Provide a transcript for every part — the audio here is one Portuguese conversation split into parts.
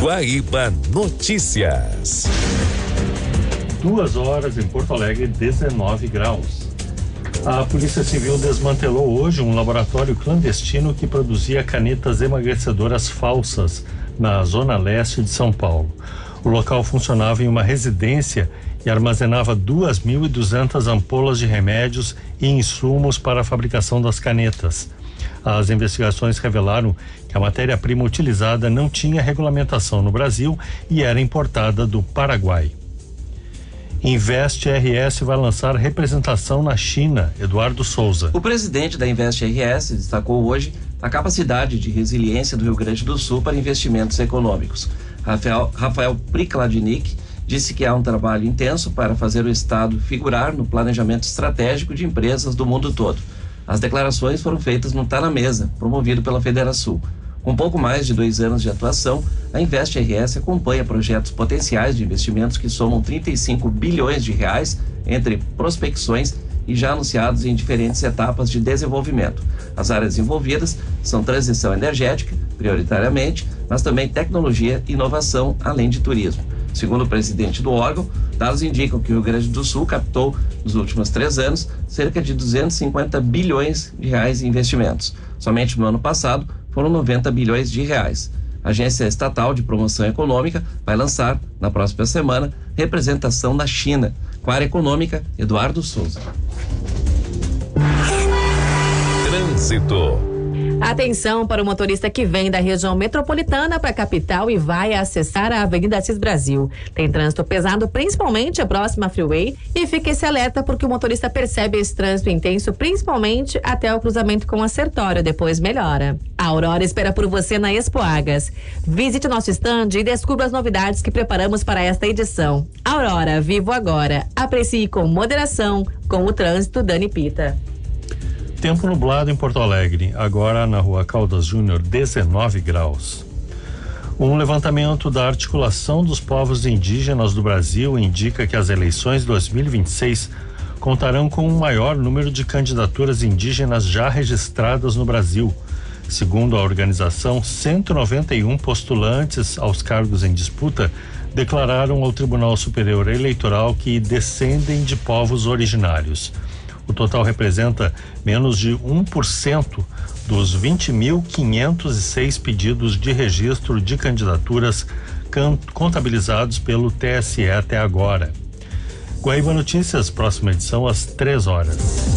Guaíba Notícias. 2 horas em Porto Alegre, 19 graus. A Polícia Civil desmantelou hoje um laboratório clandestino que produzia canetas emagrecedoras falsas na zona leste de São Paulo. O local funcionava em uma residência e armazenava 2.200 ampolas de remédios e insumos para a fabricação das canetas. As investigações revelaram que a matéria-prima utilizada não tinha regulamentação no Brasil e era importada do Paraguai. Invest RS vai lançar representação na China. Eduardo Souza. O presidente da Invest RS destacou hoje a capacidade de resiliência do Rio Grande do Sul para investimentos econômicos. Rafael Prikladnik disse que há um trabalho intenso para fazer o Estado figurar no planejamento estratégico de empresas do mundo todo. As declarações foram feitas no Tá na Mesa, promovido pela Federação. Com pouco mais de 2 anos de atuação, a Invest RS acompanha projetos potenciais de investimentos que somam 35 bilhões de reais entre prospecções e já anunciados em diferentes etapas de desenvolvimento. As áreas envolvidas são transição energética, prioritariamente, mas também tecnologia e inovação, além de turismo. Segundo o presidente do órgão, dados indicam que o Rio Grande do Sul captou, nos últimos 3 anos, cerca de 250 bilhões de reais em investimentos. Somente no ano passado, foram 90 bilhões de reais. A Agência Estatal de Promoção Econômica vai lançar, na próxima semana, representação na China. Com a área econômica, Eduardo Souza. Trânsito. Atenção para o motorista que vem da região metropolitana para a capital e vai acessar a Avenida Assis Brasil. Tem trânsito pesado, principalmente a próxima freeway, e fique esse alerta porque o motorista percebe esse trânsito intenso, principalmente até o cruzamento com a Sertório, depois melhora. A Aurora espera por você na Expoagas. Visite nosso stand e descubra as novidades que preparamos para esta edição. Aurora, vivo agora. Aprecie com moderação, com o trânsito Dani Pita. Tempo nublado em Porto Alegre, agora na Rua Caldas Júnior, 19 graus. Um levantamento da Articulação dos Povos Indígenas do Brasil indica que as eleições de 2026 contarão com um maior número de candidaturas indígenas já registradas no Brasil. Segundo a organização, 191 postulantes aos cargos em disputa declararam ao Tribunal Superior Eleitoral que descendem de povos originários. O total representa menos de 1% dos 20.506 pedidos de registro de candidaturas contabilizados pelo TSE até agora. Guaíba Notícias, próxima edição às 3 horas.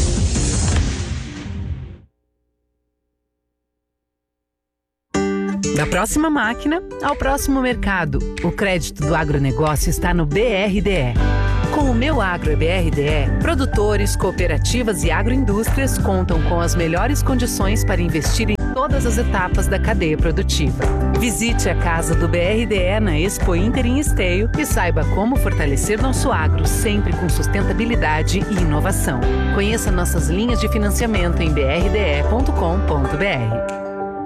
Da próxima máquina ao próximo mercado, o crédito do agronegócio está no BRDE. Com o Meu Agro é BRDE, produtores, cooperativas e agroindústrias contam com as melhores condições para investir em todas as etapas da cadeia produtiva. Visite a casa do BRDE na Expo Inter em Esteio e saiba como fortalecer nosso agro sempre com sustentabilidade e inovação. Conheça nossas linhas de financiamento em brde.com.br.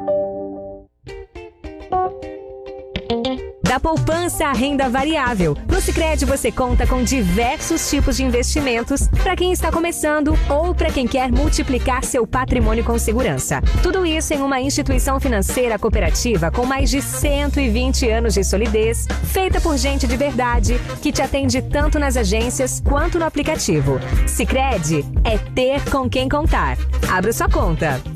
Da poupança à renda variável. No Sicredi você conta com diversos tipos de investimentos para quem está começando ou para quem quer multiplicar seu patrimônio com segurança. Tudo isso em uma instituição financeira cooperativa com mais de 120 anos de solidez, feita por gente de verdade, que te atende tanto nas agências quanto no aplicativo. Sicredi é ter com quem contar. Abra sua conta.